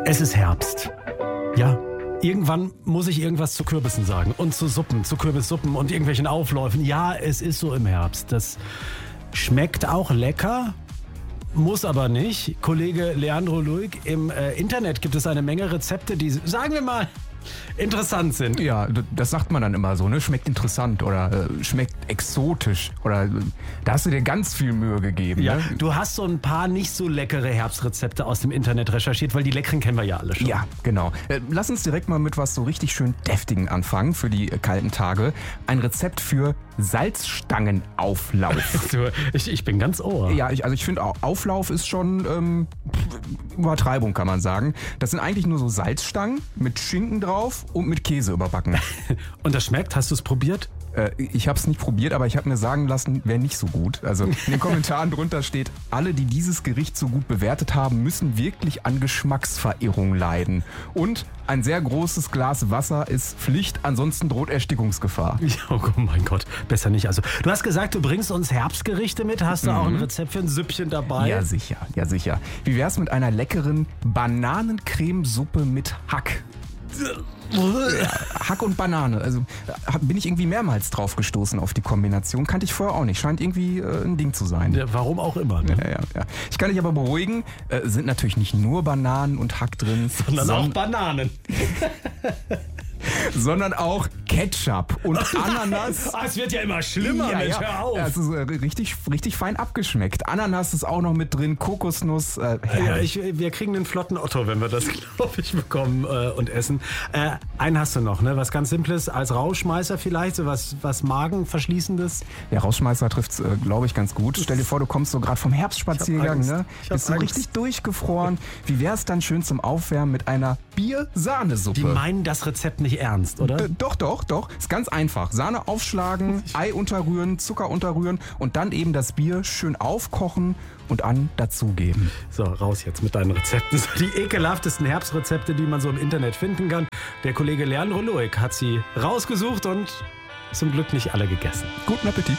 Es ist Herbst. Ja, irgendwann muss ich irgendwas zu Kürbissen sagen. Und zu Suppen, zu Kürbissuppen und irgendwelchen Aufläufen. Ja, es ist so im Herbst. Das schmeckt auch lecker, muss aber nicht. Kollege Leandro Luig, im Internet gibt es eine Menge Rezepte, die, sagen wir mal, interessant sind. Ja, das sagt man dann immer so, ne? Schmeckt interessant oder schmeckt exotisch oder da hast du dir ganz viel Mühe gegeben. Ja, ne? du hast so ein paar nicht so leckere Herbstrezepte aus dem Internet recherchiert, weil die leckeren kennen wir ja alle schon. Ja, genau. Lass uns direkt mal mit was so richtig schön Deftigen anfangen für die kalten Tage. Ein Rezept für Salzstangenauflauf. Ich bin ganz ohr. Ja, ich finde Auflauf ist schon Übertreibung, kann man sagen. Das sind eigentlich nur so Salzstangen mit Schinken drauf und mit Käse überbacken. Und das schmeckt? Hast du es probiert? Ich habe es nicht probiert, aber ich habe mir sagen lassen, wäre nicht so gut. Also in den Kommentaren drunter steht, alle, die dieses Gericht so gut bewertet haben, müssen wirklich an Geschmacksverirrung leiden. Und ein sehr großes Glas Wasser ist Pflicht, ansonsten droht Erstickungsgefahr. Ja, oh mein Gott, besser nicht. Also, du hast gesagt, du bringst uns Herbstgerichte mit. Hast du auch ein Rezept für ein Süppchen dabei? Ja, sicher, ja, sicher. Wie wär's mit einer leckeren Bananencremesuppe mit Hack? Ja, Hack und Banane. Also bin ich irgendwie mehrmals drauf gestoßen auf die Kombination. Kannte ich vorher auch nicht. Scheint irgendwie ein Ding zu sein. Ja, warum auch immer. Ne? Ja. Ich kann dich aber beruhigen, sind natürlich nicht nur Bananen und Hack drin, Sondern auch Bananen. sondern auch Ketchup und Ananas. Es wird ja immer schlimmer, Mensch, hör auf. Ja, es ist richtig fein abgeschmeckt. Ananas ist auch noch mit drin, Kokosnuss. Ja, wir kriegen einen flotten Otto, wenn wir das, glaube ich, bekommen und essen. Einen hast du noch, ne? Was ganz Simples als Rausschmeißer vielleicht, so was Magenverschließendes. Der Rausschmeißer trifft's, glaube ich, ganz gut. Stell dir vor, du kommst so gerade vom Herbstspaziergang, ne? Bist so richtig durchgefroren. Wie wär's dann schön zum Aufwärmen mit einer Bier-Sahnesuppe? Die meinen das Rezept nicht ernst, oder? Doch. Ist ganz einfach. Sahne aufschlagen, Ei unterrühren, Zucker unterrühren und dann eben das Bier schön aufkochen und dazugeben. So, raus jetzt mit deinen Rezepten. So, die ekelhaftesten Herbstrezepte, die man so im Internet finden kann. Der Kollege Leandro Luig hat sie rausgesucht und zum Glück nicht alle gegessen. Guten Appetit.